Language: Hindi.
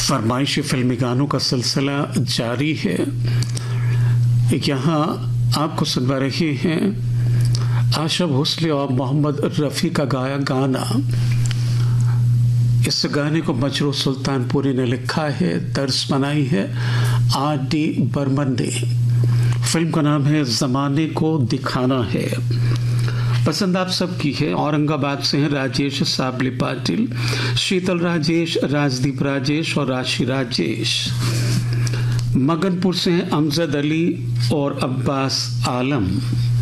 फरमाइशी फिल्मी गानों का सिलसिला जारी है। यहाँ आपको सुनवा रहे हैं आशा भोसले और मोहम्मद रफ़ी का गाया गाना। इस गाने को मजरू सुल्तानपुरी ने लिखा है, तर्ज बनाई है R.D. बर्मन ने। फिल्म का नाम है ज़माने को दिखाना है। पसंद आप सबकी है। औरंगाबाद से हैं राजेश साबले पाटिल, शीतल राजेश, राजदीप राजेश और राशि राजेश। मगनपुर से हैं अमजद अली और अब्बास आलम।